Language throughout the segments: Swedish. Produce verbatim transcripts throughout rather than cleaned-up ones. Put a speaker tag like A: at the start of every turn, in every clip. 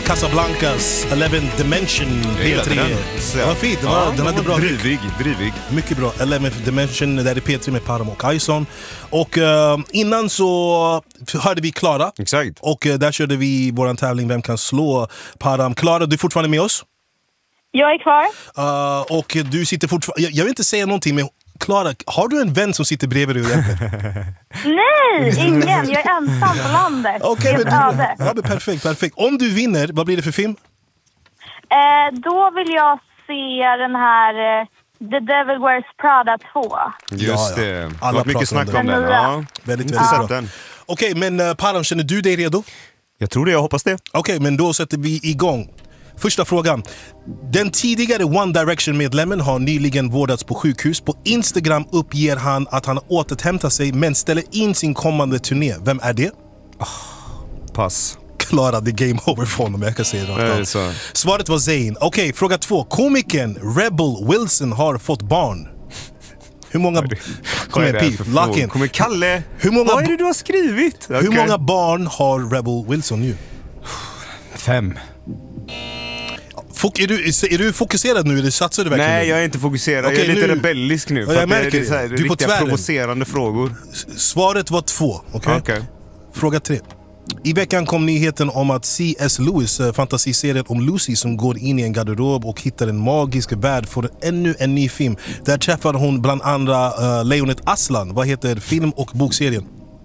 A: Casablancas eleventh Dimension P tre. Det var fint, det var, ja, den hade bra
B: drivig, drivig.
A: Mycket bra, eleventh Dimension, där är P tre med Param och Ison. Och uh, innan så hörde vi Klara.
B: Exakt.
A: Och uh, där körde vi våran tävling Vem kan slå Param. Klara, du är fortfarande med oss?
C: Jag är kvar.
A: Uh, och du sitter fortfarande... Jag, jag vill inte säga någonting, men Klara, har du en vän som sitter bredvid dig och hjälper?
C: Nej, ingen. Jag är ensam på landet.
A: Okej, okay, men, ja, men perfekt, perfekt. Om du vinner, vad blir det för film?
C: Eh, då vill jag se den här eh, The Devil Wears Prada två.
B: Just det. Ja, ja.
A: Alla
B: det mycket snack om den.
A: den.
B: Ja.
A: Väldigt, väldigt ja. bra. Okej, okay, men uh, Param, känner du dig redo?
B: Jag tror det, jag hoppas det.
A: Okej, okay, men då sätter vi igång. Första frågan. Den tidigare One Direction-medlemmen har nyligen vårdats på sjukhus. På Instagram uppger han att han återhämtar sig men ställer in sin kommande turné. Vem är det?
B: Oh, pass.
A: Klara, det game over för honom, jag kan säga det.
B: Så.
A: Svaret var Zayn. Okej, okay, fråga två. Komikern Rebel Wilson har fått barn. Hur många... Kom igen, Pip. Lock in.
B: Kommer Kalle.
A: Hur många...
B: Vad är det du har skrivit?
A: Hur okay. många barn har Rebel Wilson nu?
B: Fem.
A: Fok- är, du, är du fokuserad nu eller satsar du verkligen?
B: Nej,
A: nu?
B: jag är inte fokuserad. Okay, jag är lite nu... rebellisk nu. För
A: jag
B: att
A: märker
B: det är, det är,
A: det.
B: det är
A: du är på tvären.
B: provocerande frågor.
A: Svaret var två. Okay?
B: Okay.
A: Fråga tre. I veckan kom nyheten om att C S Lewis uh, fantasiserien om Lucy som går in i en garderob och hittar en magisk värld för ännu en ny film. Där träffar hon bland andra uh, lejonet Aslan. Vad heter film- och bokserien?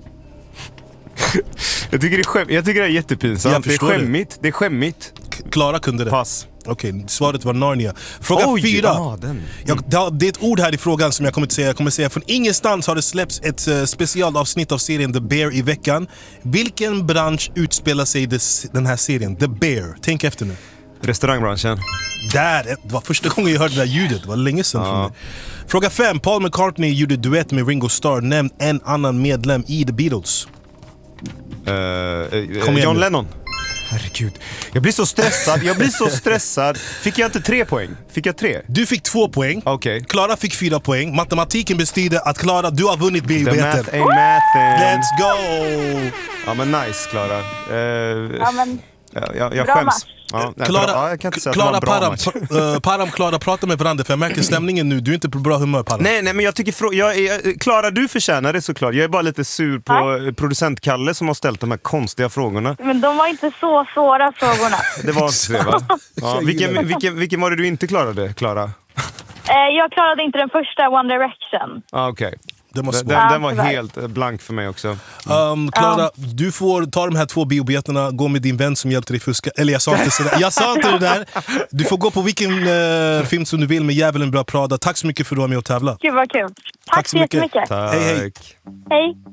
B: jag, tycker det är skäm- jag tycker det är jättepinsamt. Det är skämmigt. Det. det är skämmigt.
A: Klara kunde det.
B: Pass.
A: Okej, okay, svaret var Narnia. Fråga Oj, fyra.
B: Ja, den. Mm.
A: Jag, det är ett ord här i frågan som jag kommer att säga. Jag kommer att säga från ingenstans har det släppts ett uh, specialavsnitt av serien The Bear i veckan. Vilken bransch utspelar sig des, den här serien? The Bear. Tänk efter nu.
B: Restaurangbranschen.
A: Där, det var första gången jag hörde det där ljudet. Det var länge sedan. Ja. Fråga fem. Paul McCartney gjorde duett med Ringo Starr. Nämn en annan medlem i The Beatles.
B: Uh, uh, John Lennon. Herregud, jag blir så stressad. Jag blir så stressad. Fick jag inte tre poäng? Fick jag tre?
A: Du fick två poäng.
B: Okej. Okay.
A: Klara fick fyra poäng. Matematiken bestrider att Klara, du har vunnit biobiljetten.
B: The math ain't mathin'.
A: Let's go!
B: Ja men nice, Klara. Uh,
C: ja men...
B: Jag, jag, jag
C: bra
B: skäms.
C: match.
B: Ja, nej,
A: Klara,
B: ja, jag kan inte säga
A: Klara,
B: att det var en bra
A: Param, uh, Param, Klara, prata med varandra för jag märker stämningen nu. Du är inte på bra humör, Param.
B: Nej, nej, men jag tycker frå- jag är, Klara, du förtjänar det såklart. Jag är bara lite sur på Tack. producent Kalle som har ställt de här konstiga frågorna.
C: Men de var inte så svåra frågorna.
B: Det var inte det, va? Ja, vilken, vilken, vilken var det du inte klarade, Klara?
C: Eh, jag klarade inte den första One Direction.
B: Ah, okej. Okay.
A: Den var,
B: den, den var helt blank för mig också.
A: Um, Klara, ja. du får ta de här två biobiljetterna, gå med din vän som hjälpte dig fuska. Eller jag sa inte sådär. Jag sa inte det där. Du får gå på vilken uh, film som du vill med Djävulen bra Prada. Tack så mycket för att du var med och tävla.
C: Gud vad kul. Tack,
A: Tack så mycket.
C: mycket.
B: Tack.
A: Hej, hej.
C: Hej.